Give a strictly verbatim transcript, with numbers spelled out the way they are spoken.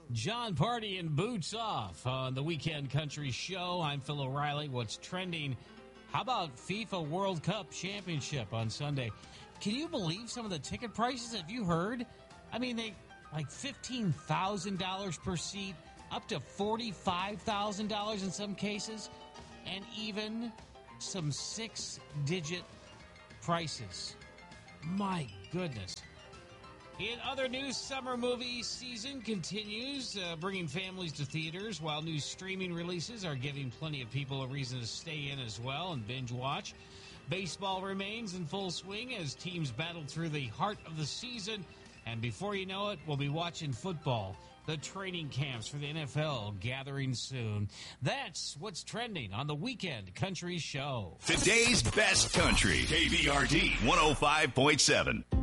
John Party and Boots Off on the Weekend Country Show. I'm Phil O'Reilly. What's trending? How about FIFA World Cup Championship on Sunday? Can you believe some of the ticket prices? Have you heard? I mean, they like fifteen thousand dollars per seat, up to forty-five thousand dollars in some cases, and even some six-digit prices. My goodness. In other news, summer movie season continues, uh, bringing families to theaters, while new streaming releases are giving plenty of people a reason to stay in as well and binge watch. Baseball remains in full swing as teams battle through the heart of the season, and before you know it, we'll be watching football. The training camps for the N F L gathering soon. That's what's trending on the Weekend Country Show. Today's best country, K V R D one oh five point seven.